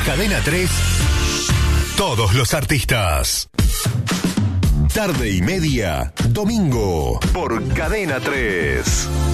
Cadena 3, todos los artistas. Tarde y media, domingo, por Cadena 3.